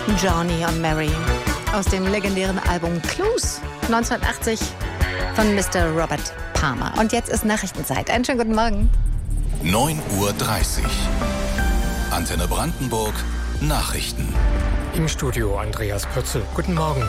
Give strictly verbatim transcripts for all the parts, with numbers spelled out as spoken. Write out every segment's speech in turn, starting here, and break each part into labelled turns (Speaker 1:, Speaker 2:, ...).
Speaker 1: Johnny und Mary aus dem legendären Album Clues neunzehnhundertachtzig von Mister Robert Palmer. Und jetzt ist Nachrichtenzeit. Einen schönen guten Morgen.
Speaker 2: neun Uhr dreißig. Antenne Brandenburg. Nachrichten.
Speaker 3: Im Studio Andreas Pötzl. Guten Morgen.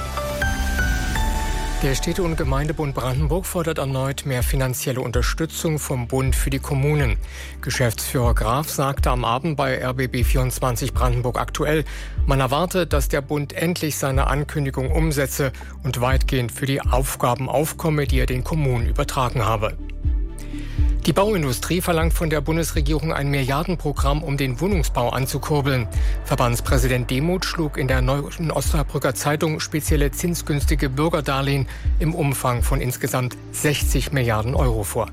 Speaker 3: Der Städte- und Gemeindebund Brandenburg fordert erneut mehr finanzielle Unterstützung vom Bund für die Kommunen. Geschäftsführer Graf sagte am Abend bei R B B vierundzwanzig Brandenburg aktuell, man erwarte, dass der Bund endlich seine Ankündigung umsetze und weitgehend für die Aufgaben aufkomme, die er den Kommunen übertragen habe. Die Bauindustrie verlangt von der Bundesregierung ein Milliardenprogramm, um den Wohnungsbau anzukurbeln. Verbandspräsident Demuth schlug in der Neuen Osnabrücker Zeitung spezielle zinsgünstige Bürgerdarlehen im Umfang von insgesamt sechzig Milliarden Euro vor.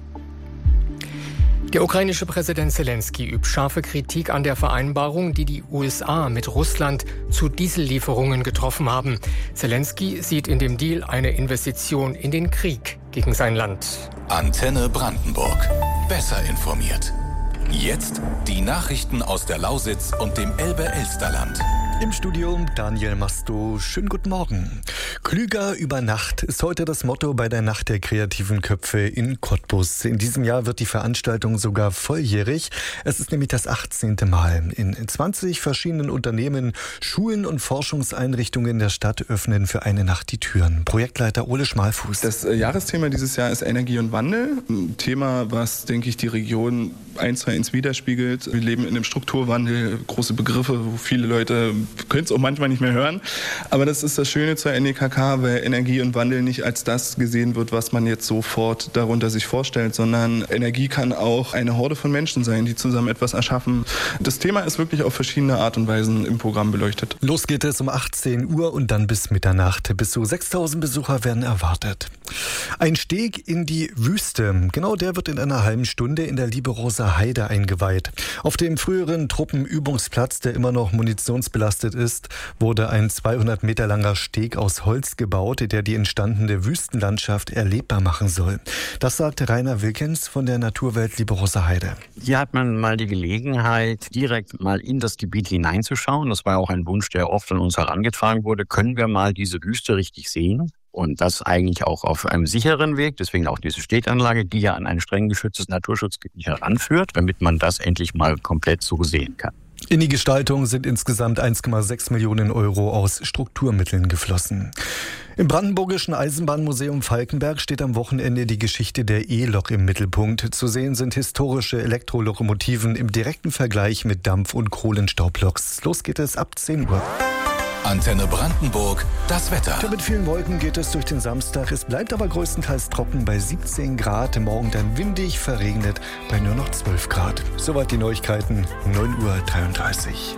Speaker 3: Der ukrainische Präsident Zelensky übt scharfe Kritik an der Vereinbarung, die die U S A mit Russland zu Diesellieferungen getroffen haben. Zelensky sieht in dem Deal eine Investition in den Krieg gegen sein Land.
Speaker 2: Antenne Brandenburg. Besser informiert. Jetzt die Nachrichten aus der Lausitz und dem Elbe-Elsterland.
Speaker 4: Im Studio Daniel Masto. Schönen guten Morgen. Klüger über Nacht ist heute das Motto bei der Nacht der kreativen Köpfe in Cottbus. In diesem Jahr wird die Veranstaltung sogar volljährig. Es ist nämlich das achtzehnte Mal. In zwanzig verschiedenen Unternehmen, Schulen und Forschungseinrichtungen der Stadt öffnen für eine Nacht die Türen. Projektleiter Ole Schmalfuß.
Speaker 5: Das Jahresthema dieses Jahr ist Energie und Wandel. Ein Thema, was, denke ich, die Region eins zu eins widerspiegelt. Wir leben in einem Strukturwandel, große Begriffe, wo viele Leute können es auch manchmal nicht mehr hören. Aber das ist das Schöne zur N E K K, weil Energie und Wandel nicht als das gesehen wird, was man jetzt sofort darunter sich vorstellt, sondern Energie kann auch eine Horde von Menschen sein, die zusammen etwas erschaffen. Das Thema ist wirklich auf verschiedene Art und Weisen im Programm beleuchtet.
Speaker 4: Los geht es um achtzehn Uhr und dann bis Mitternacht. Bis zu sechstausend Besucher werden erwartet. Ein Steg in die Wüste. Genau der wird in einer halben Stunde in der Lieberoser Heide eingeweiht. Auf dem früheren Truppenübungsplatz, der immer noch munitionsbelastet ist, wurde ein zweihundert Meter langer Steg aus Holz gebaut, der die entstandene Wüstenlandschaft erlebbar machen soll. Das sagte Rainer Wilkens von der Naturwelt Lieberoser Heide.
Speaker 6: Hier hat man mal die Gelegenheit, direkt mal in das Gebiet hineinzuschauen. Das war auch ein Wunsch, der oft an uns herangetragen wurde. Können wir mal diese Wüste richtig sehen? Und das eigentlich auch auf einem sicheren Weg, deswegen auch diese Steganlage, die ja an ein streng geschütztes Naturschutzgebiet heranführt, damit man das endlich mal komplett so sehen kann.
Speaker 4: In die Gestaltung sind insgesamt eins Komma sechs Millionen Euro aus Strukturmitteln geflossen. Im Brandenburgischen Eisenbahnmuseum Falkenberg steht am Wochenende die Geschichte der E-Lok im Mittelpunkt. Zu sehen sind historische Elektrolokomotiven im direkten Vergleich mit Dampf- und Kohlenstaubloks. Los geht es ab zehn Uhr.
Speaker 2: Antenne Brandenburg, das Wetter.
Speaker 4: Ja, mit vielen Wolken geht es durch den Samstag. Es bleibt aber größtenteils trocken bei siebzehn Grad. Morgen dann windig, verregnet bei nur noch zwölf Grad. Soweit die Neuigkeiten, neun Uhr dreiunddreißig.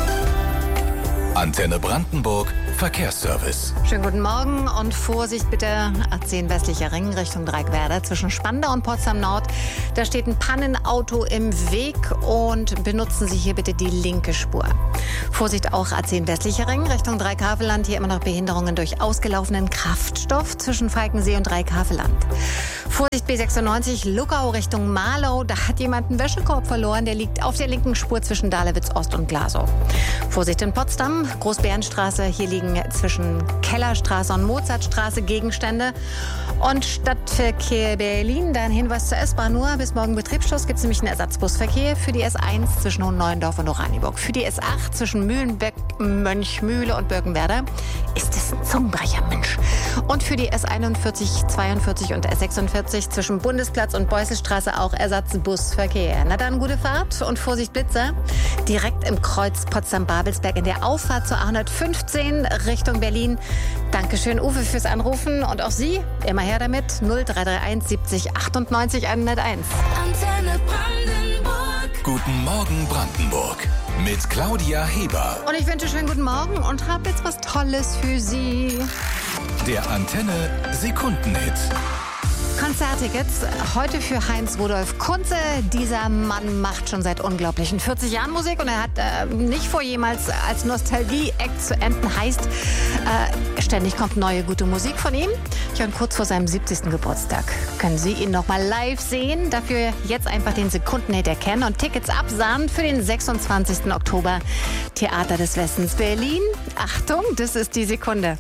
Speaker 2: Antenne Brandenburg, Verkehrsservice.
Speaker 1: Schönen guten Morgen und Vorsicht bitte, A zehn westlicher Ring Richtung Dreieckwerder zwischen Spandau und Potsdam Nord. Da steht ein Pannenauto im Weg und benutzen Sie hier bitte die linke Spur. Vorsicht auch A zehn westlicher Ring Richtung Dreieckhavelland. Hier immer noch Behinderungen durch ausgelaufenen Kraftstoff zwischen Falkensee und Dreieckhavelland. Vorsicht B sechsundneunzig Luckau Richtung Marlau. Da hat jemand einen Wäschekorb verloren. Der liegt auf der linken Spur zwischen Dahlewitz Ost und Glasow. Vorsicht in Potsdam. Großbärenstraße, hier liegen zwischen Kellerstraße und Mozartstraße Gegenstände. Und Stadtverkehr Berlin, da ein Hinweis zur S-Bahn nur. Bis morgen Betriebsschluss gibt es nämlich einen Ersatzbusverkehr für die S eins zwischen Hohenneuendorf und Oranienburg. Für die S acht zwischen Mühlenbeck, Mönchmühle und Birkenwerder. Ist das ein Zungenbrecher, Mensch? Und für die S einundvierzig, zweiundvierzig und S sechsundvierzig zwischen Bundesplatz und Beusselstraße auch Ersatzbusverkehr. Na dann, gute Fahrt und Vorsicht Blitzer. Direkt im Kreuz Potsdam-Babelsberg in der Auffahrt zur A hundertfünfzehn Richtung Berlin. Dankeschön, Uwe, fürs Anrufen. Und auch Sie, immer her damit. null drei drei eins siebzig achtundneunzig hunderteins.
Speaker 2: Antenne Brandenburg. Guten Morgen Brandenburg. Mit Claudia Heber.
Speaker 1: Und ich wünsche schönen guten Morgen und habe jetzt was Tolles für Sie.
Speaker 2: Der Antenne Sekundenhit.
Speaker 1: Konzerttickets heute für Heinz Rudolf Kunze. Dieser Mann macht schon seit unglaublichen vierzig Jahren Musik und er hat äh, nicht vor, jemals als Nostalgie-Act zu enden. Heißt, äh, ständig kommt neue gute Musik von ihm. Ja, und kurz vor seinem siebzigsten Geburtstag können Sie ihn noch mal live sehen. Dafür jetzt einfach den Sekundenhit erkennen und Tickets absahen für den sechsundzwanzigsten Oktober. Theater des Westens Berlin. Achtung, das ist die Sekunde.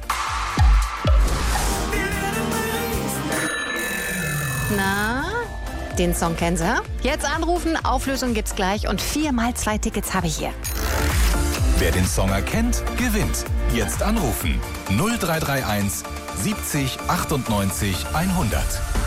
Speaker 1: Na, den Song kennen Sie? Jetzt anrufen, Auflösung gibt's gleich und vier mal zwei Tickets habe ich hier.
Speaker 2: Wer den Song erkennt, gewinnt. Jetzt anrufen. null drei drei eins siebzig achtundneunzig hundert.